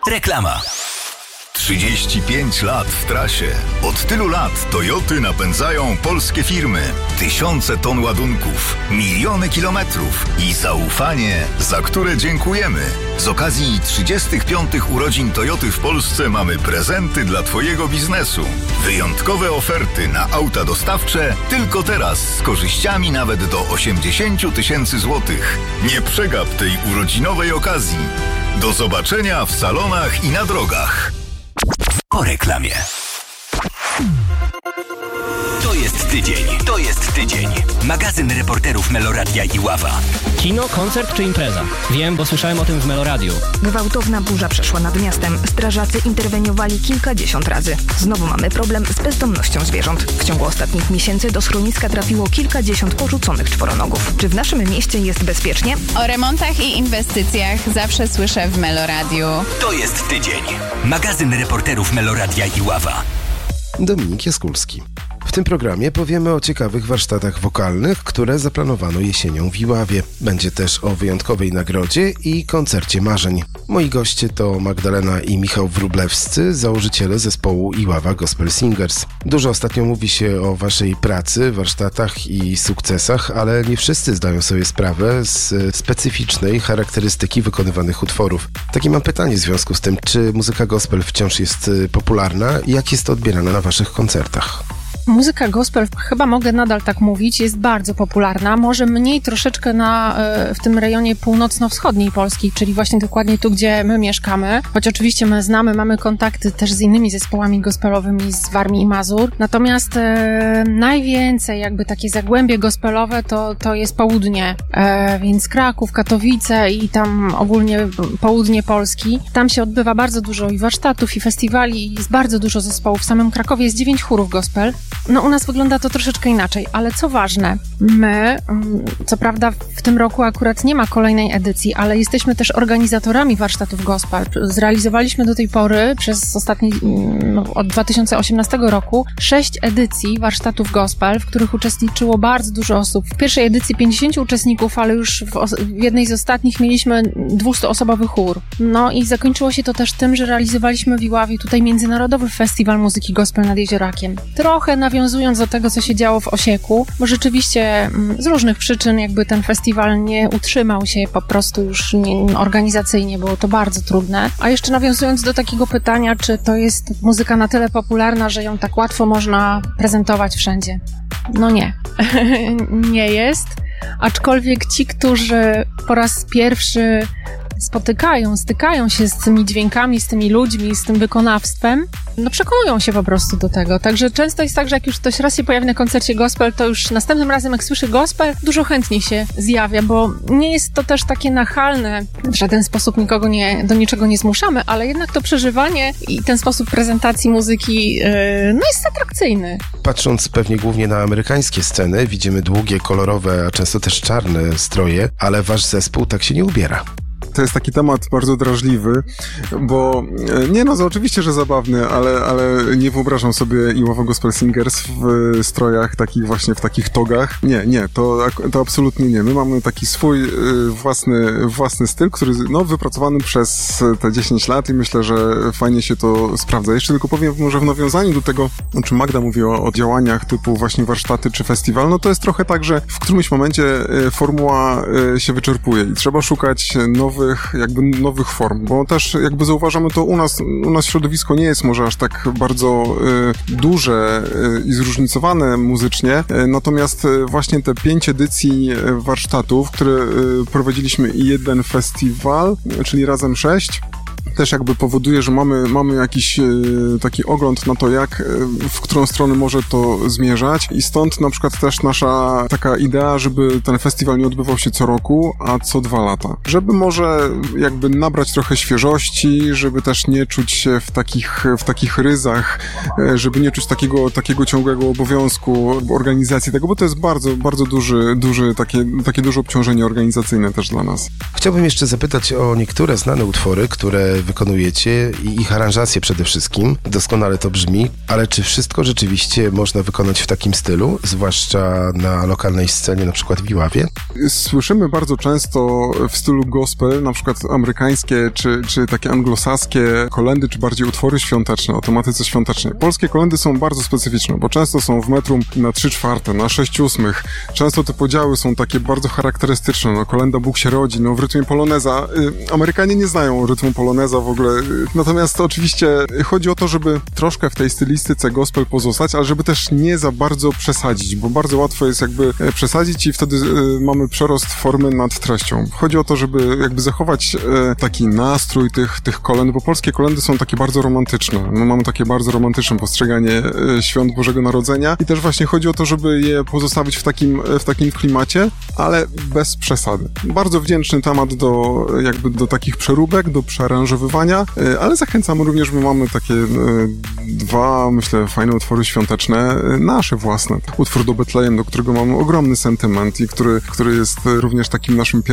Reklama. 35 lat w trasie. Od tylu lat Toyoty napędzają polskie firmy. Tysiące ton ładunków, miliony kilometrów i zaufanie, za które dziękujemy. Z okazji 35. urodzin Toyoty w Polsce mamy prezenty dla Twojego biznesu. Wyjątkowe oferty na auta dostawcze tylko teraz z korzyściami nawet do 80 000 złotych. Nie przegap tej urodzinowej okazji. Do zobaczenia w salonach i na drogach. Po reklamie. To jest tydzień. Magazyn reporterów Meloradia i Ława. Kino, koncert czy impreza? Wiem, bo słyszałem o tym w Meloradiu. Gwałtowna burza przeszła nad miastem. Strażacy interweniowali kilkadziesiąt razy. Znowu mamy problem z bezdomnością zwierząt. W ciągu ostatnich miesięcy do schroniska trafiło kilkadziesiąt porzuconych czworonogów. Czy w naszym mieście jest bezpiecznie? O remontach i inwestycjach zawsze słyszę w Meloradiu. To jest tydzień. Magazyn reporterów Meloradia i Ława. Dominik Jaskulski. W tym programie powiemy o ciekawych warsztatach wokalnych, które zaplanowano jesienią w Iławie. Będzie też o wyjątkowej nagrodzie i koncercie marzeń. Moi goście to Magdalena i Michał Wróblewscy, założyciele zespołu Iława Gospel Singers. Dużo ostatnio mówi się o waszej pracy, warsztatach i sukcesach, ale nie wszyscy zdają sobie sprawę z specyficznej charakterystyki wykonywanych utworów. Takie mam pytanie w związku z tym, czy muzyka gospel wciąż jest popularna i jak jest odbierana na waszych koncertach? Muzyka gospel, chyba mogę nadal tak mówić, jest bardzo popularna, może mniej troszeczkę w tym rejonie północno-wschodniej Polski, czyli właśnie dokładnie tu, gdzie my mieszkamy, choć oczywiście my mamy kontakty też z innymi zespołami gospelowymi z Warmii i Mazur, natomiast najwięcej jakby takie zagłębie gospelowe to jest południe, więc Kraków, Katowice i tam ogólnie południe Polski. Tam się odbywa bardzo dużo i warsztatów, i festiwali, i jest bardzo dużo zespołów. W samym Krakowie jest 9 chórów gospel. No u nas wygląda to troszeczkę inaczej, ale co ważne, my, co prawda w tym roku akurat nie ma kolejnej edycji, ale jesteśmy też organizatorami warsztatów gospel. Zrealizowaliśmy do tej pory przez od 2018 roku 6 edycji warsztatów gospel, w których uczestniczyło bardzo dużo osób. W pierwszej edycji 50 uczestników, ale już w jednej z ostatnich mieliśmy 200-osobowy chór. No i zakończyło się to też tym, że realizowaliśmy w Iławie tutaj Międzynarodowy Festiwal Muzyki Gospel nad Jeziorakiem. Trochę nawiązując do tego, co się działo w Osieku, bo rzeczywiście z różnych przyczyn jakby ten festiwal nie utrzymał się po prostu już organizacyjnie, było to bardzo trudne. A jeszcze nawiązując do takiego pytania, czy to jest muzyka na tyle popularna, że ją tak łatwo można prezentować wszędzie? No nie. Nie jest. Aczkolwiek ci, którzy po raz pierwszy stykają się z tymi dźwiękami, z tymi ludźmi, z tym wykonawstwem, no przekonują się po prostu do tego. Także często jest tak, że jak już ktoś raz się pojawi na koncercie gospel, to już następnym razem jak słyszy gospel, dużo chętniej się zjawia, bo nie jest to też takie nachalne, w żaden sposób nikogo do niczego nie zmuszamy, ale jednak to przeżywanie i ten sposób prezentacji muzyki jest atrakcyjny. Patrząc pewnie głównie na amerykańskie sceny, widzimy długie, kolorowe, a często też czarne stroje, ale wasz zespół tak się nie ubiera. To jest taki temat bardzo drażliwy, bo oczywiście, że zabawny, ale nie wyobrażam sobie Iława Gospel Singers w strojach takich właśnie, w takich togach. Nie, to absolutnie nie. My mamy taki swój własny styl, który wypracowany przez te 10 lat i myślę, że fajnie się to sprawdza. Jeszcze tylko powiem może w nawiązaniu do tego, o czym Magda mówiła, o działaniach typu właśnie warsztaty czy festiwal, no to jest trochę tak, że w którymś momencie formuła się wyczerpuje i trzeba szukać nowych form, bo też jakby zauważamy to u nas środowisko nie jest może aż tak bardzo duże i zróżnicowane muzycznie, natomiast właśnie te 5 edycji warsztatów, które prowadziliśmy i jeden festiwal, czyli razem 6, też jakby powoduje, że mamy jakiś taki ogląd na to, w którą stronę może to zmierzać i stąd na przykład też nasza taka idea, żeby ten festiwal nie odbywał się co roku, a co 2 lata. Żeby może jakby nabrać trochę świeżości, żeby też nie czuć się w takich ryzach, żeby nie czuć takiego ciągłego obowiązku organizacji tego, bo to jest bardzo, bardzo takie duże obciążenie organizacyjne też dla nas. Chciałbym jeszcze zapytać o niektóre znane utwory, które wykonujecie i ich aranżacje przede wszystkim. Doskonale to brzmi, ale czy wszystko rzeczywiście można wykonać w takim stylu, zwłaszcza na lokalnej scenie, na przykład w Iławie? Słyszymy bardzo często w stylu gospel, na przykład amerykańskie, czy takie anglosaskie kolendy, czy bardziej utwory świąteczne, o tematyce świątecznej. Polskie kolendy są bardzo specyficzne, bo często są w metrum na 3/4, na 6/8. Często te podziały są takie bardzo charakterystyczne. No, kolenda Bóg się rodzi, no w rytmie poloneza. Amerykanie nie znają rytmu poloneza w ogóle. Natomiast oczywiście chodzi o to, żeby troszkę w tej stylistyce gospel pozostać, ale żeby też nie za bardzo przesadzić, bo bardzo łatwo jest jakby przesadzić i wtedy mamy przerost formy nad treścią. Chodzi o to, żeby jakby zachować taki nastrój tych kolęd, bo polskie kolendy są takie bardzo romantyczne. My mamy takie bardzo romantyczne postrzeganie świąt Bożego Narodzenia i też właśnie chodzi o to, żeby je pozostawić w takim klimacie, ale bez przesady. Bardzo wdzięczny temat do takich przeróbek, do przearanżowywania, ale zachęcamy również, bo mamy takie dwa, myślę, fajne utwory świąteczne, nasze własne. Utwór do Betlejem, do którego mamy ogromny sentyment i który jest również takim naszym